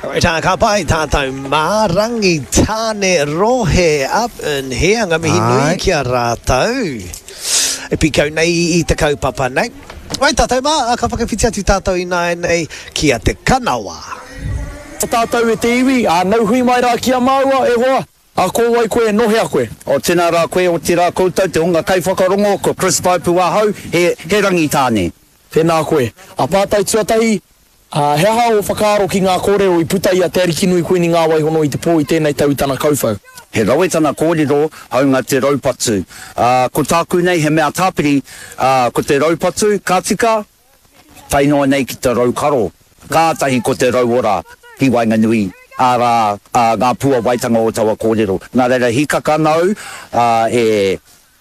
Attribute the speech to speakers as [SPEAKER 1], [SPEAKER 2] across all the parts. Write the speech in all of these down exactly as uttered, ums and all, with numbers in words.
[SPEAKER 1] Tā ka pai tātou mārangi tāne rohe up in here. Ngā mihi nui kia rātou. E pikau nei i te kaupapa nei. Wai tātou mā, ka whakawhiti atu tātou i nai nei kia te kanawa.
[SPEAKER 2] Tātou e te iwi, a nau hui mai rā kia maua e hoa. A ko wai koe nohe a koe.
[SPEAKER 3] O tēnā rā koe o te rā koutou, te hunga kai whakarongo, ko Chris Paipu ahau, he, he rangi tāne.
[SPEAKER 2] Tēnā koe. A pātai tuatahi, Uh, he aha o whakaaro ki ngā kōrero i puta ia te ariki nui koe ni ngā waihono i te pō i tēnei tau i tana kauwhau.
[SPEAKER 3] He rawetana kōrero haunga te raupatu. Uh, ko tāku nei he mea tāpiri, uh, ko te raupatu, ka tika, whainoa nei ki te raukaro. Kātahi ko te rauora, hi wainga nui. Ara uh, ngā pua waitanga o tawa kōrero. Nā reira hikaka nau, uh, e...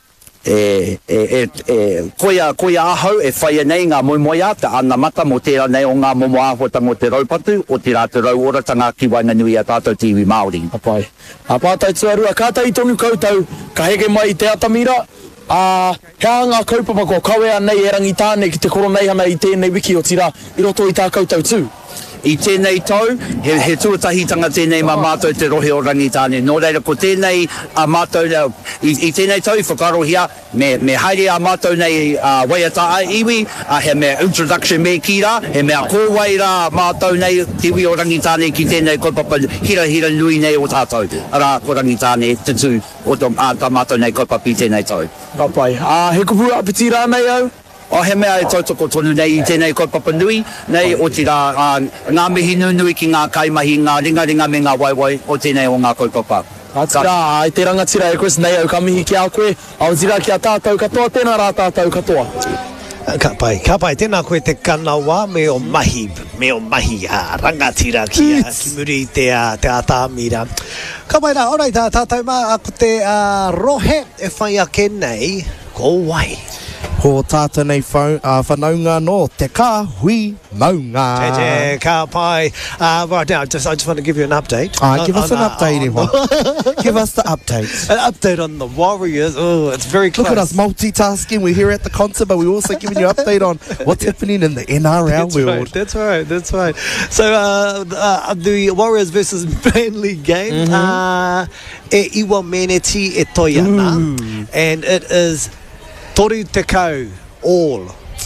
[SPEAKER 3] E, e, e, e, koia, koia ahau e whaia nei ngā moimoia te ana mata mo tērā nei o ngā momo āhuatanga o te raupatu o te rā te rauoratanga ki wainga nui a tātou tiwi Māori.
[SPEAKER 2] Apai. A pātai tuarua, kātai tonu koutou, ka hege mai i te atamira, a hea ngā kaupapa ko kawea nei e rangi tāne ki te koro nei hana i tēnei wiki o tira i roto i tā koutou tū.
[SPEAKER 3] I tēnei tau, he, he tuatahitanga tēnei ma mātou te rohe o rangi tāne. Nō reira ko tēnei a mātou, i, i tēnei tau i whakarohia, me, me haere a mātou nei uh, waiata a iwi, uh, he mea introduction me ki rā, he mea kōwai rā mātou nei te iwi o rangi tāne ki tēnei kaupapa hira hira nui nei o tātou. Arā, ko rangi tāne te tū o tō tā mātou nei kaupapa i tēnei tau.
[SPEAKER 2] Rapai, a he kupu apiti rā nei au?
[SPEAKER 3] O he mea e tautoko tonu nei i tēnei kaupapa nui, nei o tira uh, ngā mihi nui ki ngā kaimahi, ngā ringa ringa me ngā waiwai o tēnei o ngā kaupapa.
[SPEAKER 2] Atira, ai te rangatira e Chris nei au ka mihi ki a koe, au tira ki a tātou katoa, tēnā rā tātou katoa.
[SPEAKER 1] Ka pai, ka pai, tēnā koe te kanawa me o mahi, me o mahi a rangatira ki a ki muri te a te atamira. Ka pai rā, orai tā tātou mā, ako te uh, rohe e whai ake nei, ko wai.
[SPEAKER 4] Ko tātou nei whau, uh, whanaunga no te kā hui maunga.
[SPEAKER 1] Te te ka pai. Uh, right now, just, I just want to give you an update.
[SPEAKER 4] Uh, give
[SPEAKER 1] on,
[SPEAKER 4] us an
[SPEAKER 1] on,
[SPEAKER 4] update, uh, Give us the update.
[SPEAKER 1] An update on the Warriors. Oh, it's very close.
[SPEAKER 4] Look at us multitasking. We're here at the concert, but we're also giving you an update on what's happening in the N R L
[SPEAKER 1] that's
[SPEAKER 4] world.
[SPEAKER 1] Right, that's right, that's right. So, uh, uh, the Warriors versus Burnley game.
[SPEAKER 4] Mm-hmm.
[SPEAKER 1] uh, e iwa meneti e toiana.
[SPEAKER 4] Ooh.
[SPEAKER 1] And it is toru te kau, all.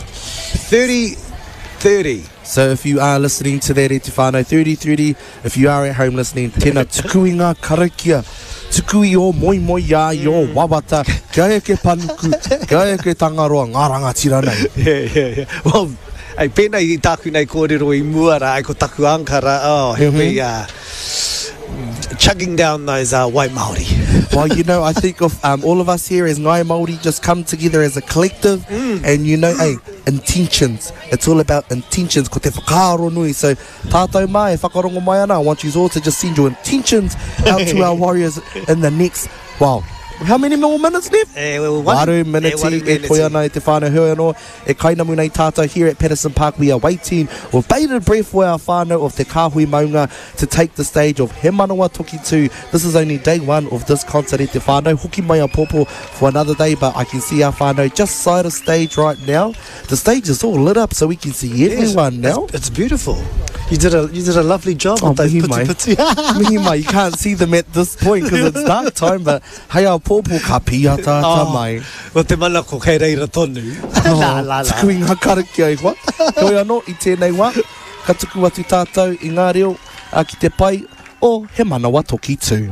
[SPEAKER 1] thirty thirty.
[SPEAKER 4] So if you are listening to that, e te whānau thirty thirty, if you are at home listening, tēnā tukui ngā karakia, tukui o moi moi a i o wawata, kia e ke panuku, kia e ke tangaroa, ngā rangatira nei.
[SPEAKER 1] Yeah, yeah, yeah. Well, hey, pēnei i tāku nei kōrero i muara, ai ko taku ankara, oh, he'll mm-hmm. be uh, chugging down those uh, white Māori.
[SPEAKER 4] Well, you know, I think of um, all of us here as Ngai Māori just come together as a collective, mm. and you know, hey, intentions. It's all about intentions. Ko te whakaaro nui. So, tātou mai, whakarongo mai ana. I want you all to just send your intentions out to our Warriors in the next, wow. How many more minutes left?
[SPEAKER 1] Eh, well, one,
[SPEAKER 4] Waru minutes,
[SPEAKER 1] eh,
[SPEAKER 4] e koe ana e te whānau hui anō, e kainamu nei tātou here at Patterson Park. We are waiting with bated breath for our whānau of te kāhui maunga to take the stage of He Manawa Toki two. This is only day one of this concert e te whānau. Hoki mai a popo for another day, but I can see our whānau just side of stage right now. The stage is all lit up so we can see everyone
[SPEAKER 1] yes,
[SPEAKER 4] now.
[SPEAKER 1] It's, it's beautiful. You did a you did a lovely job
[SPEAKER 4] oh,
[SPEAKER 1] with those
[SPEAKER 4] mihi mai.
[SPEAKER 1] puti puti.
[SPEAKER 4] Mihi mai, you can't see them at this point because it's dark time, but hei au pōpō ka pia tāta mai.
[SPEAKER 1] O te mana ko kei reira tonu.
[SPEAKER 4] Oh,
[SPEAKER 1] la, la, la.
[SPEAKER 4] Tukui ngā karakia e hoa. Koe anō i tēnei wā, ka tuku atu tātou i ngā reo a ki te pai o He Manawa Toki two.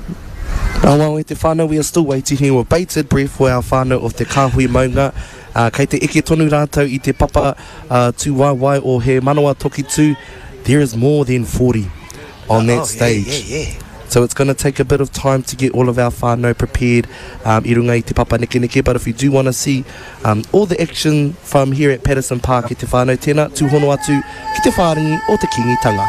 [SPEAKER 4] Oh, well, te whānau, we are still waiting here with bated breath for our whānau of te kāhui maunga. Uh, kei te eke tonu rātou i te papa uh, tū waiwai o he manawa toki tū. There is more than forty on that
[SPEAKER 1] oh,
[SPEAKER 4] stage.
[SPEAKER 1] Yeah, yeah, yeah.
[SPEAKER 4] So it's going to take a bit of time to get all of our whānau prepared um, i runga i te papa neke neke. But if you do want to see um, all the action from here at Patterson Park i te whānau tēnā, tūhono atu ki te whārangi o te kingitanga.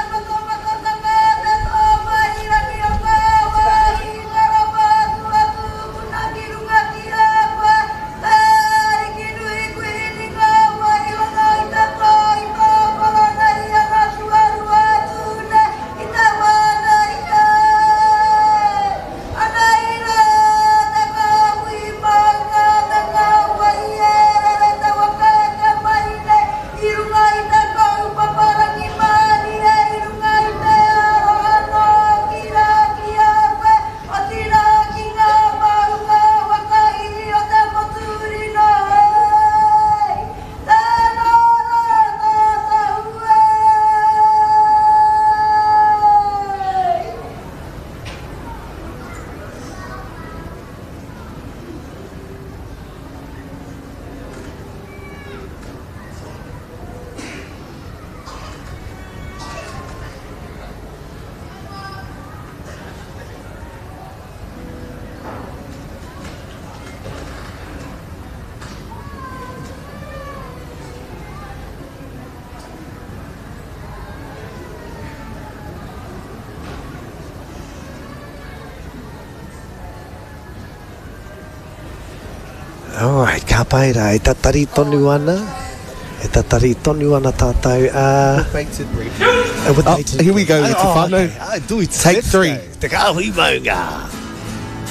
[SPEAKER 1] Alright, ka pai rā, e tatari tonu ana, e tatari tonu ana tātou. Uh,
[SPEAKER 4] Bated breath.
[SPEAKER 1] uh, with
[SPEAKER 4] Oh,
[SPEAKER 1] bated
[SPEAKER 4] here we go
[SPEAKER 1] breath.
[SPEAKER 4] with te
[SPEAKER 1] Oh,
[SPEAKER 4] whānau.
[SPEAKER 1] okay. Ah, do it.
[SPEAKER 4] Take
[SPEAKER 1] Let's
[SPEAKER 4] three.
[SPEAKER 1] go. Te kāhui maunga.